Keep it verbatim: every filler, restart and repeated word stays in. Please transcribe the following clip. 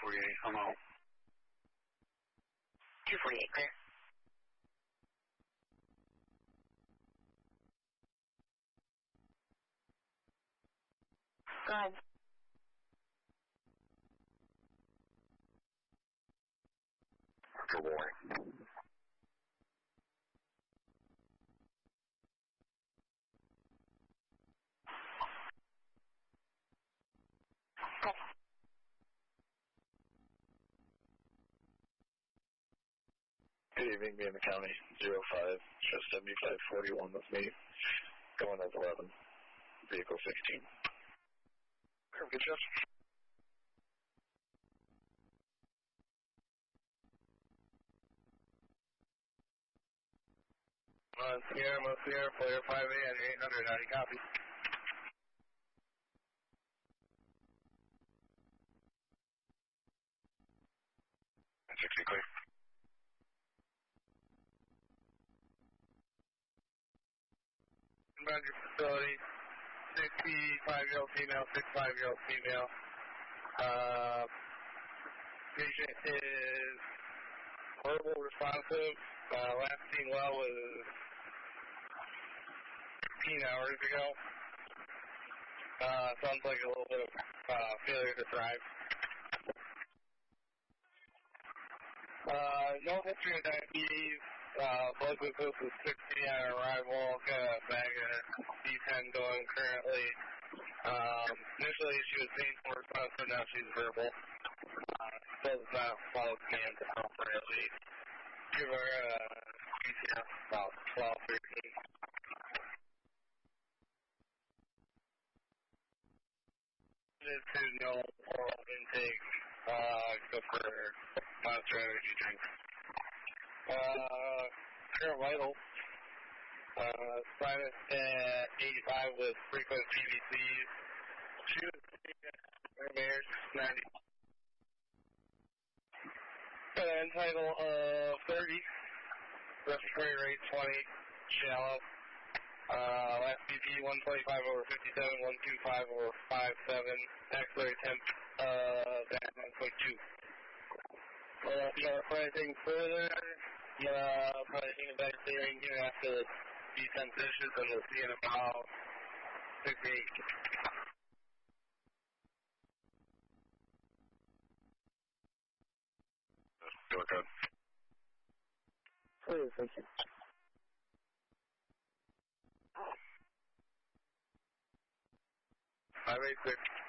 forty-eight, I'm out. two forty-eight, clear. Go ahead. Good morning. Good evening, me in the county, zero five, show seventy-five forty-one with me, going as eleven, vehicle sixteen. Good shift. Uh, Sierra, Mo Sierra, player five A at eight hundred, how do you copy? sixty clear. Around your facility, sixty-five-year-old female, sixty-five-year-old female. Uh, patient is verbal responsive. Uh, last seen well was fifteen hours ago. Uh, sounds like a little bit of uh, failure to thrive. Uh, no history of diabetes. Uh, blood glucose is sixty on arrival. Got a bag of D ten going currently. Um, initially she was painful responsive, now she's verbal. Uh, still does not follow commands appropriately. Give her a P C F about twelve, thirteen. To no oral intake, uh, except for Monster Energy drinks. Uh, current vitals. Uh, sinus at eighty-five with frequent P V Cs. Shoes, mirrors, ninety. Got an end tidal of thirty. Respiratory rate twenty. Shallow. Uh, last B P one twenty-five over fifty-seven, one twenty-five over fifty-seven. Axillary temp, uh, at one point two. Uh, if you want to put anything further, you uh, put anything in back steering here after the D ten dishes, and we'll see in about six to eight. Go ahead. Please, thank you. five eight six.